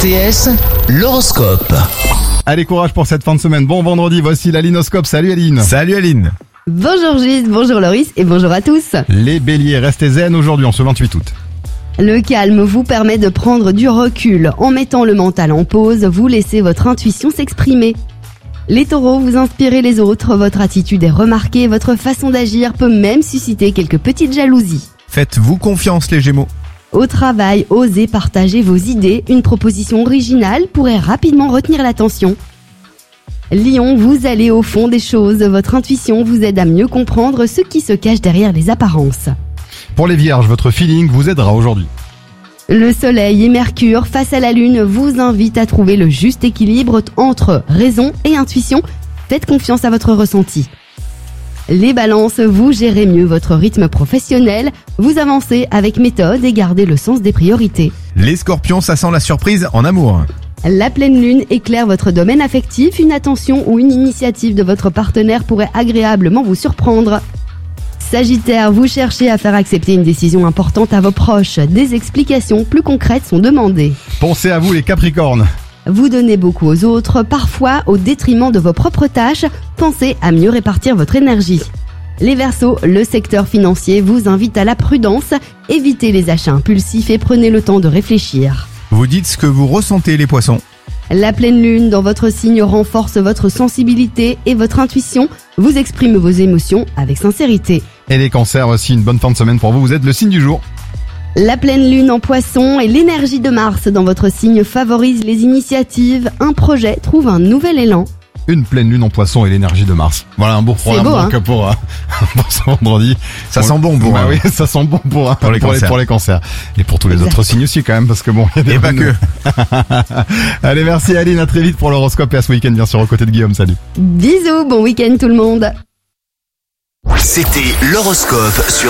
RTS, l'horoscope. Allez, courage pour cette fin de semaine. Bon vendredi, voici l'Alinoscope. Salut Aline. Salut Aline. Bonjour Gilles, bonjour Loris et bonjour à tous. Les béliers, restez zen aujourd'hui en ce 28 août. Le calme vous permet de prendre du recul. En mettant le mental en pause, vous laissez votre intuition s'exprimer. Les taureaux, vous inspirez les autres, votre attitude est remarquée, votre façon d'agir peut même susciter quelques petites jalousies. Faites-vous confiance les Gémeaux. Au travail, osez partager vos idées, une proposition originale pourrait rapidement retenir l'attention. Lion, vous allez au fond des choses, votre intuition vous aide à mieux comprendre ce qui se cache derrière les apparences. Pour les vierges, votre feeling vous aidera aujourd'hui. Le soleil et Mercure face à la lune vous invitent à trouver le juste équilibre entre raison et intuition. Faites confiance à votre ressenti. Les balances, vous gérez mieux votre rythme professionnel, vous avancez avec méthode et gardez le sens des priorités. Les Scorpions, ça sent la surprise en amour. La pleine lune éclaire votre domaine affectif, une attention ou une initiative de votre partenaire pourrait agréablement vous surprendre. Sagittaire, vous cherchez à faire accepter une décision importante à vos proches. Des explications plus concrètes sont demandées. Pensez à vous les capricornes. Vous donnez beaucoup aux autres, parfois au détriment de vos propres tâches. Pensez à mieux répartir votre énergie. Les Verseaux, le secteur financier vous invite à la prudence. Évitez les achats impulsifs et prenez le temps de réfléchir. Vous dites ce que vous ressentez les Poissons. La pleine lune dans votre signe renforce votre sensibilité et votre intuition. Vous exprimez vos émotions avec sincérité. Et les cancers aussi, une bonne fin de semaine pour vous. Vous êtes le signe du jour. La pleine lune en Poisson et l'énergie de Mars dans votre signe favorise les initiatives. Un projet trouve un nouvel élan. Une pleine lune en Poisson et l'énergie de Mars. Voilà un beau programme beau, donc, pour ce vendredi. Ça sent bon pour bah oui, ça sent bon pour les cancers. Et pour tous les autres signes aussi quand même, parce que bon, il y a des Et pas bonnes- que. Allez, merci Aline, à très vite pour l'horoscope et à ce week-end bien sûr aux côtés de Guillaume. Salut. Bisous, bon week-end tout le monde. C'était l'horoscope sur